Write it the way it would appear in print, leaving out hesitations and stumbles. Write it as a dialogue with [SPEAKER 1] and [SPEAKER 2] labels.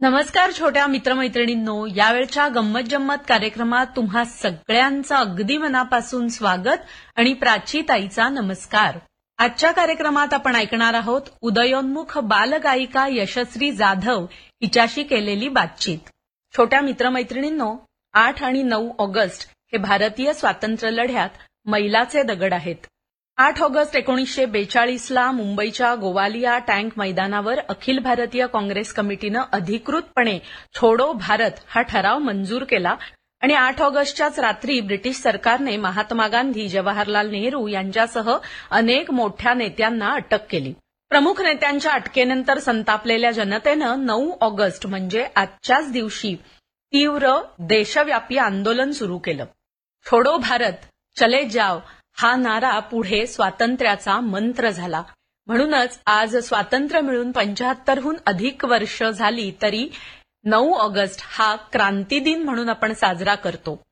[SPEAKER 1] नमस्कार छोट्या मित्रमैत्रिणींनो, यावेळच्या गंमत जम्मत कार्यक्रमात तुम्हा सगळ्यांचं अगदी मनापासून स्वागत आणि प्राचीताईचा नमस्कार. आजच्या कार्यक्रमात आपण ऐकणार आहोत उदयोन्मुख बालगायिका यशश्री जाधव हिच्याशी केलेली बातचीत. छोट्या मित्रमैत्रिणींनो, 8 आणि 9 ऑगस्ट हे भारतीय स्वातंत्र्य लढ्यात मैलाचे दगड आहेत. 8 ऑगस्ट 1942ला मुंबईच्या गोवालिया टँक मैदानावर अखिल भारतीय काँग्रेस कमिटीनं अधिकृतपणे छोडो भारत हा ठराव मंजूर केला आणि 8 ऑगस्टच्याच रात्री ब्रिटिश सरकारने महात्मा गांधी, जवाहरलाल नेहरू यांच्यासह अनेक मोठ्या नेत्यांना अटक केली. प्रमुख नेत्यांच्या अटकेनंतर संतापलेल्या जनतेनं 9 ऑगस्ट म्हणजे आजच्याच दिवशी तीव्र देशव्यापी आंदोलन सुरू केलं. छोडो भारत, चले जाव हा नारा पुढे स्वातंत्र्याचा मंत्र झाला. म्हणूनच आज स्वातंत्र्य मिळून 75हून अधिक वर्ष झाली तरी 9 ऑगस्ट हा क्रांती दिन म्हणून आपण साजरा करतो.